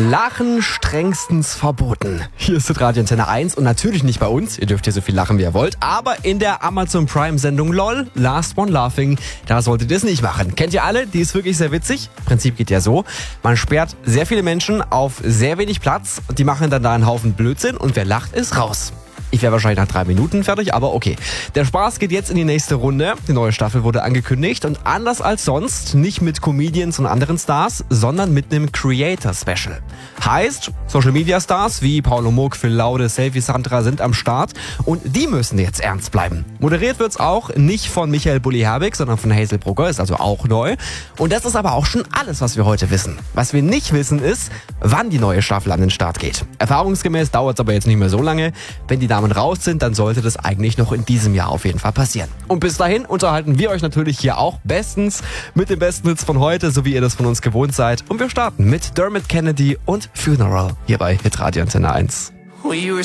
Lachen strengstens verboten. Hier ist Radio Antenne 1 und natürlich nicht bei uns. Ihr dürft hier so viel lachen, wie ihr wollt. Aber in der Amazon Prime Sendung LOL, Last One Laughing, da solltet ihr es nicht machen. Kennt ihr alle? Die ist wirklich sehr witzig. Prinzip geht ja so. Man sperrt sehr viele Menschen auf sehr wenig Platz. Die machen dann da einen Haufen Blödsinn und wer lacht, ist raus. Ich wäre wahrscheinlich nach 3 Minuten fertig, aber okay. Der Spaß geht jetzt in die nächste Runde. Die neue Staffel wurde angekündigt und anders als sonst nicht mit Comedians und anderen Stars, sondern mit einem Creator-Special. Heißt, Social-Media-Stars wie Paulo Muck, Phil Laude, Selfie Sandra sind am Start und die müssen jetzt ernst bleiben. Moderiert wird's auch nicht von Michael Bulli-Herbig, sondern von Hazel Brugger, ist also auch neu. Und das ist aber auch schon alles, was wir heute wissen. Was wir nicht wissen ist, wann die neue Staffel an den Start geht. Erfahrungsgemäß dauert es aber jetzt nicht mehr so lange. Wenn die Damen raus sind, dann sollte das eigentlich noch in diesem Jahr auf jeden Fall passieren. Und bis dahin unterhalten wir euch natürlich hier auch bestens mit den besten Hits von heute, so wie ihr das von uns gewohnt seid. Und wir starten mit Dermot Kennedy und Funeral hier bei Hitradio Antenne 1.